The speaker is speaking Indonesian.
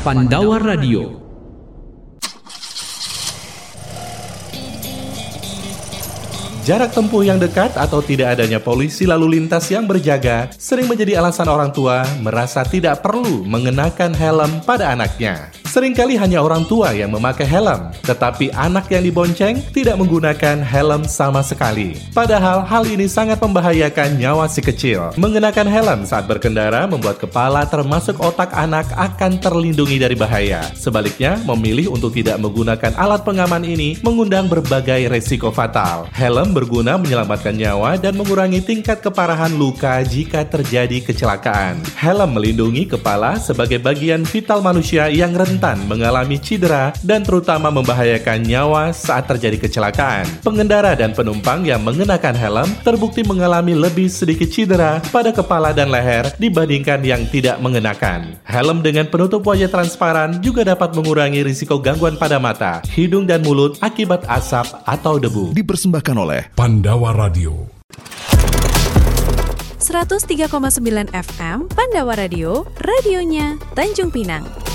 Pandawa Radio. Jarak tempuh yang dekat atau tidak adanya polisi lalu lintas yang berjaga sering menjadi alasan orang tua merasa tidak perlu mengenakan helm pada anaknya. Seringkali hanya orang tua yang memakai helm, tetapi anak yang dibonceng tidak menggunakan helm sama sekali. Padahal hal ini sangat membahayakan nyawa si kecil. Mengenakan helm saat berkendara membuat kepala termasuk otak anak akan terlindungi dari bahaya. Sebaliknya, memilih untuk tidak menggunakan alat pengaman ini mengundang berbagai resiko fatal. Helm berguna menyelamatkan nyawa dan mengurangi tingkat keparahan luka jika terjadi kecelakaan. Helm melindungi kepala sebagai bagian vital manusia yang rentan mengalami cedera dan terutama membahayakan nyawa saat terjadi kecelakaan. Pengendara dan penumpang yang mengenakan helm terbukti mengalami lebih sedikit cedera pada kepala dan leher dibandingkan yang tidak mengenakan. Helm dengan penutup wajah transparan juga dapat mengurangi risiko gangguan pada mata, hidung dan mulut akibat asap atau debu. Dipersembahkan oleh Pandawa Radio. 103,9 FM Pandawa Radio, radionya Tanjung Pinang.